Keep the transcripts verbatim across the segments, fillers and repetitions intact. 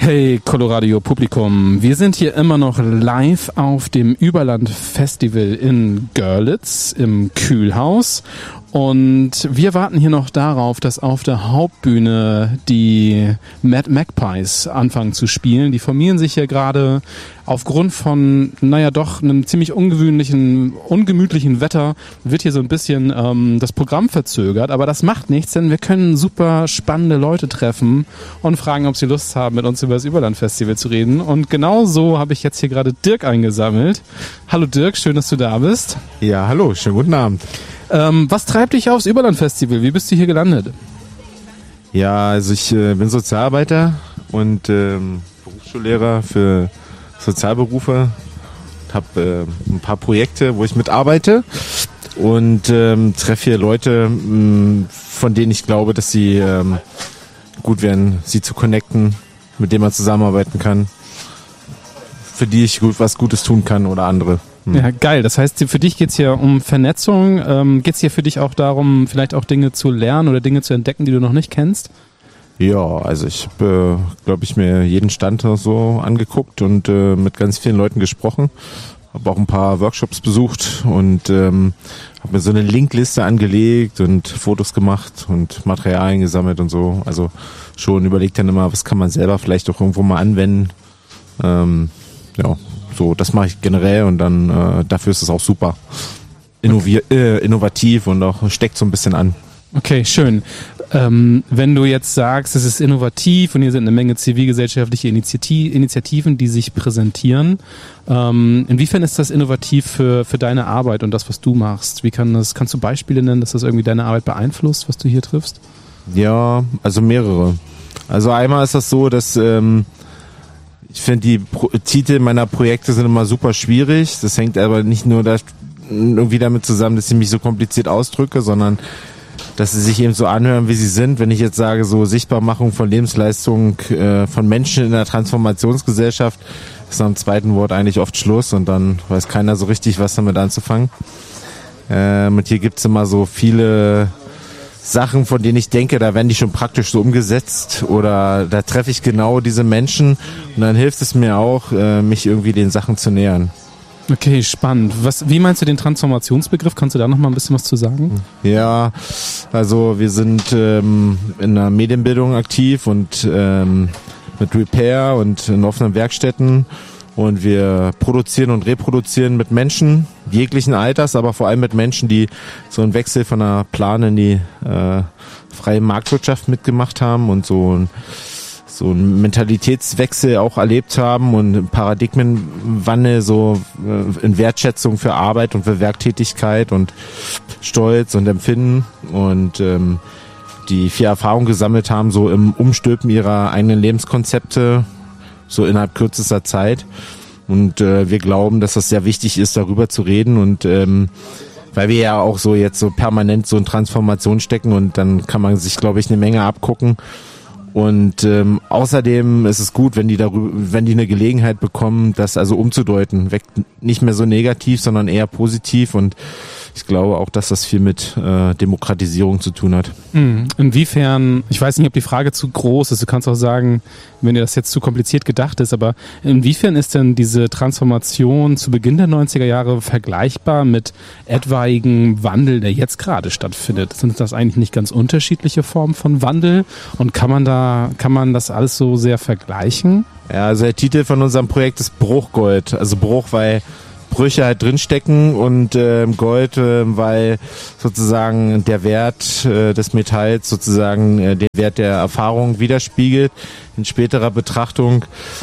Hey Coloradio Publikum, wir sind hier immer noch live auf dem Überland Festival in Görlitz im Kühlhaus und wir warten hier noch darauf, dass auf der Hauptbühne die Mad Magpies anfangen zu spielen. Die formieren sich hier gerade aufgrund von, naja doch, einem ziemlich ungewöhnlichen, ungemütlichen Wetter wird hier so ein bisschen ähm, das Programm verzögert, aber das macht nichts, denn wir können super spannende Leute treffen und fragen, ob sie Lust haben, mit uns über das Überland-Festival zu reden. Und genau so habe ich jetzt hier gerade Dirk eingesammelt. Hallo Dirk, schön, dass du da bist. Ja, hallo, schönen guten Abend. Ähm, was treibt dich aufs Überland-Festival? Wie bist du hier gelandet? Ja, also ich äh, bin Sozialarbeiter und ähm, Berufsschullehrer für Sozialberufe. Habe äh, ein paar Projekte, wo ich mitarbeite und ähm, treffe hier Leute, mh, von denen ich glaube, dass sie ähm, gut wären, sie zu connecten, mit denen man zusammenarbeiten kann, für die ich gut, was Gutes tun kann oder andere. Hm. Ja, geil. Das heißt, für dich geht's hier um Vernetzung. Ähm, geht's hier für dich auch darum, vielleicht auch Dinge zu lernen oder Dinge zu entdecken, die du noch nicht kennst? Ja, also ich habe, äh, glaube ich, mir jeden Stand so angeguckt und äh, mit ganz vielen Leuten gesprochen. Habe auch ein paar Workshops besucht und ähm, habe mir so eine Linkliste angelegt und Fotos gemacht und Materialien gesammelt und so. Also schon überlegt dann immer, was kann man selber vielleicht auch irgendwo mal anwenden. Ähm, ja, so das mache ich generell und dann äh, dafür ist es auch super Innovier- äh, innovativ und auch steckt so ein bisschen an. Okay, schön. Ähm, wenn du jetzt sagst, es ist innovativ und hier sind eine Menge zivilgesellschaftliche Initiati- Initiativen, die sich präsentieren, ähm, inwiefern ist das innovativ für, für deine Arbeit und das, was du machst? Wie kann das, kannst du Beispiele nennen, dass das irgendwie deine Arbeit beeinflusst, was du hier triffst? Ja, also mehrere. Also einmal ist das so, dass ähm, ich finde, die Pro- Titel meiner Projekte sind immer super schwierig. Das hängt aber nicht nur da, irgendwie damit zusammen, dass ich mich so kompliziert ausdrücke, sondern dass sie sich eben so anhören, wie sie sind. Wenn ich jetzt sage, so Sichtbarmachung von Lebensleistung äh, von Menschen in der Transformationsgesellschaft, ist am zweiten Wort eigentlich oft Schluss und dann weiß keiner so richtig, was damit anzufangen. Ähm, und hier gibt's immer so viele Sachen, von denen ich denke, da werden die schon praktisch so umgesetzt oder da treffe ich genau diese Menschen und dann hilft es mir auch, äh, mich irgendwie den Sachen zu nähern. Okay, spannend. Was, wie meinst du den Transformationsbegriff? Kannst du da noch mal ein bisschen was zu sagen? Ja, also wir sind ähm, in der Medienbildung aktiv und ähm, mit Repair und in offenen Werkstätten und wir produzieren und reproduzieren mit Menschen jeglichen Alters, aber vor allem mit Menschen, die so einen Wechsel von der Plan in die äh, freie Marktwirtschaft mitgemacht haben und so ein so einen Mentalitätswechsel auch erlebt haben und Paradigmenwandel so in Wertschätzung für Arbeit und für Werktätigkeit und Stolz und Empfinden und ähm, die viel Erfahrung gesammelt haben, so im Umstülpen ihrer eigenen Lebenskonzepte, so innerhalb kürzester Zeit. Und äh, wir glauben, dass das sehr wichtig ist, darüber zu reden und ähm, weil wir ja auch so jetzt so permanent so in Transformation stecken und dann kann man sich, glaube ich, eine Menge abgucken. Und ähm, außerdem ist es gut, wenn die darüber, wenn die eine Gelegenheit bekommen, das also umzudeuten, weg, nicht mehr so negativ, sondern eher positiv. Und ich glaube auch, dass das viel mit äh, Demokratisierung zu tun hat. Inwiefern, ich weiß nicht, ob die Frage zu groß ist, du kannst auch sagen, wenn dir das jetzt zu kompliziert gedacht ist, aber inwiefern ist denn diese Transformation zu Beginn der neunziger Jahre vergleichbar mit etwaigen Wandel, der jetzt gerade stattfindet? Sind das eigentlich nicht ganz unterschiedliche Formen von Wandel und kann man da, kann man das alles so sehr vergleichen? Ja, also der Titel von unserem Projekt ist Bruchgold, also Bruch, weil Brüche halt drinstecken und äh, Gold, äh, weil sozusagen der Wert äh, des Metalls sozusagen äh, den Wert der Erfahrung widerspiegelt in späterer Betrachtung.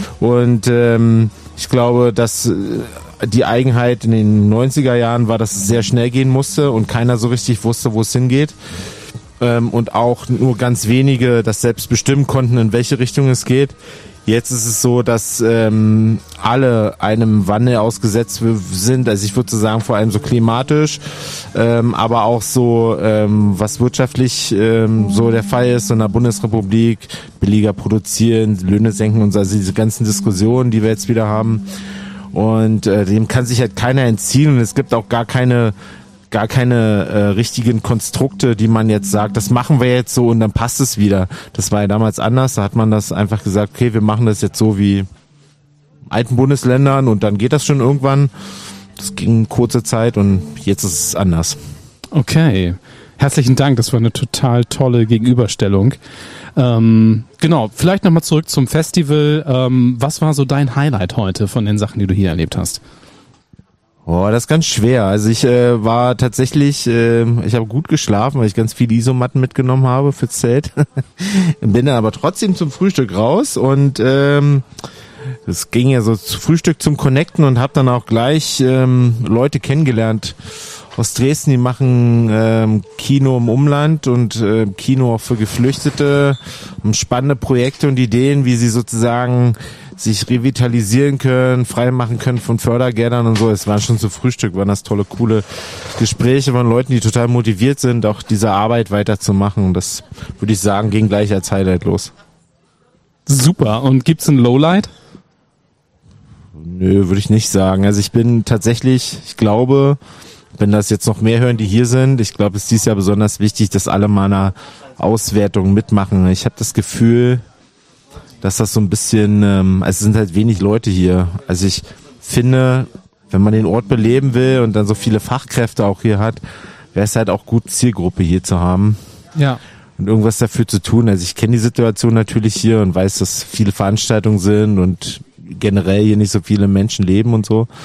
Und ähm, ich glaube, dass äh, die Eigenheit in den neunziger Jahren war, dass es sehr schnell gehen musste und keiner so richtig wusste, wo es hingeht. Ähm, und auch nur ganz wenige das selbst bestimmen konnten, in welche Richtung es geht. Jetzt ist es so, dass ähm, alle einem Wandel ausgesetzt sind. Also ich würde so sagen, vor allem so klimatisch, ähm, aber auch so, ähm, was wirtschaftlich ähm, so der Fall ist, so in der Bundesrepublik, billiger produzieren, Löhne senken und so, also diese ganzen Diskussionen, die wir jetzt wieder haben. Und äh, dem kann sich halt keiner entziehen und es gibt auch gar keine gar keine äh, richtigen Konstrukte, die man jetzt sagt, das machen wir jetzt so und dann passt es wieder. Das war ja damals anders, da hat man das einfach gesagt, okay, wir machen das jetzt so wie alten Bundesländern und dann geht das schon irgendwann. Das ging kurze Zeit und jetzt ist es anders. Okay, herzlichen Dank, das war eine total tolle Gegenüberstellung. Ähm, genau, vielleicht nochmal zurück zum Festival. Ähm, was war so dein Highlight heute von den Sachen, die du hier erlebt hast? Oh, das ist ganz schwer. Also ich äh, war tatsächlich, äh, ich habe gut geschlafen, weil ich ganz viele Isomatten mitgenommen habe fürs Zelt. Bin dann aber trotzdem zum Frühstück raus und ähm, es ging ja so zu Frühstück zum Connecten und habe dann auch gleich ähm, Leute kennengelernt aus Dresden, die machen ähm, Kino im Umland und äh, Kino auch für Geflüchtete, um spannende Projekte und Ideen, wie sie sozusagen sich revitalisieren können, freimachen können von Fördergeldern und so. Es waren schon zu Frühstück, waren das tolle, coole Gespräche von Leuten, die total motiviert sind, auch diese Arbeit weiterzumachen. Und das, würde ich sagen, ging gleich als Highlight los. Super. Und gibt's ein Lowlight? Nö, würde ich nicht sagen. Also ich bin tatsächlich, ich glaube, wenn das jetzt noch mehr hören, die hier sind, ich glaube, es ist dieses Jahr besonders wichtig, dass alle mal eine Auswertung mitmachen. Ich habe das Gefühl, dass das so ein bisschen, ähm, also es sind halt wenig Leute hier. Also ich finde, wenn man den Ort beleben will und dann so viele Fachkräfte auch hier hat, wäre es halt auch gut, Zielgruppe hier zu haben. Ja. Und irgendwas dafür zu tun. Also ich kenne die Situation natürlich hier und weiß, dass viele Veranstaltungen sind und generell hier nicht so viele Menschen leben und so.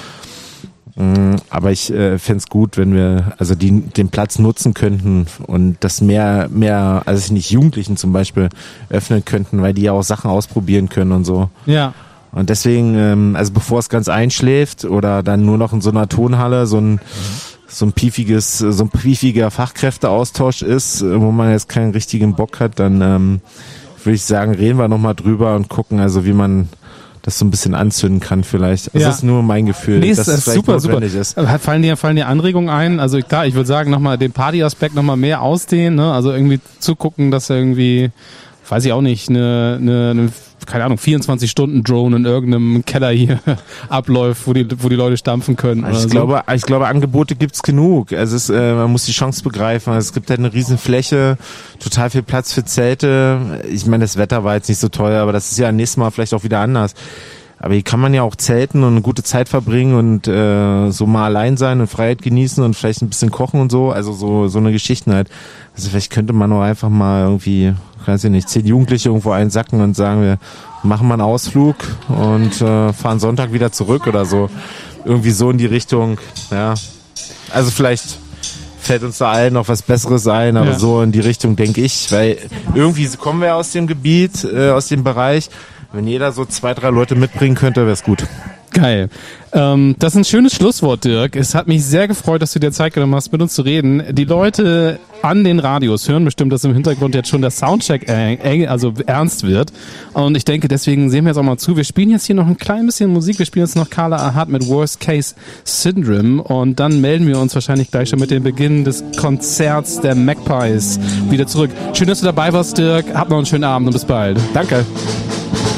Aber ich äh, fände es gut, wenn wir also die, den Platz nutzen könnten und das mehr, mehr, also nicht Jugendlichen zum Beispiel öffnen könnten, weil die ja auch Sachen ausprobieren können und so. Ja. Und deswegen, ähm, also bevor es ganz einschläft oder dann nur noch in so einer Tonhalle so ein, so ein piefiges, so ein piefiger Fachkräfteaustausch ist, wo man jetzt keinen richtigen Bock hat, dann ähm, würde ich sagen, reden wir nochmal drüber und gucken, also wie man das so ein bisschen anzünden kann vielleicht. Das ja. ist nur mein Gefühl, nee, dass das es vielleicht super, notwendig super. ist. Fallen dir, fallen dir Anregungen ein? Also klar, ich würde sagen, nochmal den Partyaspekt nochmal mehr ausdehnen, ne? Also irgendwie zugucken, dass er irgendwie, weiß ich auch nicht, eine, eine, eine keine Ahnung, vierundzwanzig Stunden Drone in irgendeinem Keller hier abläuft, wo die, wo die Leute stampfen können. Ich oder glaube, so. ich glaube, Angebote gibt's genug. Also es, äh, man muss die Chance begreifen. Es gibt halt eine riesen Fläche, total viel Platz für Zelte. Ich meine, das Wetter war jetzt nicht so toll, aber das ist ja nächstes Mal vielleicht auch wieder anders. Aber hier kann man ja auch zelten und eine gute Zeit verbringen und äh, so mal allein sein und Freiheit genießen und vielleicht ein bisschen kochen und so. Also so so eine Geschichten halt. Also vielleicht könnte man auch einfach mal irgendwie, weiß ich nicht, zehn Jugendliche irgendwo einsacken und sagen, wir machen mal einen Ausflug und äh, fahren Sonntag wieder zurück oder so. Irgendwie so in die Richtung, ja. Also vielleicht fällt uns da allen noch was Besseres ein, aber ja. So in die Richtung denke ich, weil irgendwie kommen wir aus dem Gebiet, äh, aus dem Bereich. Wenn jeder so zwei, drei Leute mitbringen könnte, wäre es gut. Geil. Ähm, das ist ein schönes Schlusswort, Dirk. Es hat mich sehr gefreut, dass du dir Zeit genommen hast, mit uns zu reden. Die Leute an den Radios hören bestimmt, dass im Hintergrund jetzt schon der Soundcheck äh, also ernst wird. Und ich denke, deswegen sehen wir jetzt auch mal zu. Wir spielen jetzt hier noch ein klein bisschen Musik. Wir spielen jetzt noch Carla Ahad mit Worst Case Syndrome. Und dann melden wir uns wahrscheinlich gleich schon mit dem Beginn des Konzerts der Magpies wieder zurück. Schön, dass du dabei warst, Dirk. Hab noch einen schönen Abend und bis bald. Danke.